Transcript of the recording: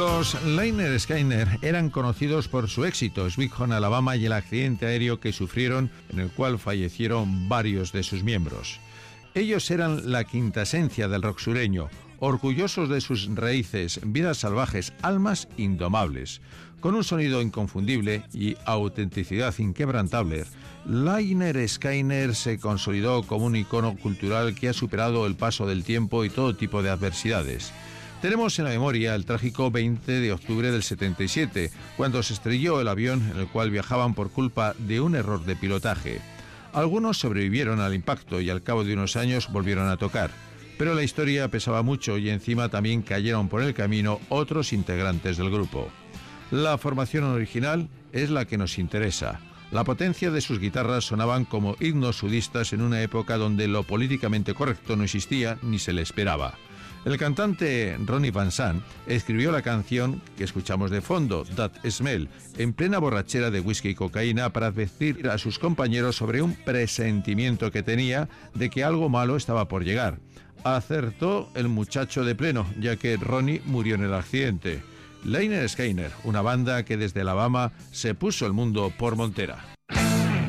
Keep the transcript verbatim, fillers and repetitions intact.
Los Lynyrd Skynyrd eran conocidos por su éxito, Sweet Home Alabama, y el accidente aéreo que sufrieron, en el cual fallecieron varios de sus miembros. Ellos eran la quinta esencia del rock sureño, orgullosos de sus raíces, vidas salvajes, almas indomables. Con un sonido inconfundible y autenticidad inquebrantable, Lynyrd Skynyrd se consolidó como un icono cultural que ha superado el paso del tiempo y todo tipo de adversidades. Tenemos en la memoria el trágico veinte de octubre del setenta y siete, cuando se estrelló el avión en el cual viajaban por culpa de un error de pilotaje. Algunos sobrevivieron al impacto y al cabo de unos años volvieron a tocar, pero la historia pesaba mucho y encima también cayeron por el camino otros integrantes del grupo. La formación original es la que nos interesa. La potencia de sus guitarras sonaban como himnos sudistas en una época donde lo políticamente correcto no existía ni se le esperaba. El cantante Ronnie Van Zant escribió la canción que escuchamos de fondo, That Smell, en plena borrachera de whisky y cocaína para advertir a sus compañeros sobre un presentimiento que tenía de que algo malo estaba por llegar. Acertó el muchacho de pleno, ya que Ronnie murió en el accidente. Lynyrd Skynyrd, una banda que desde Alabama se puso el mundo por montera.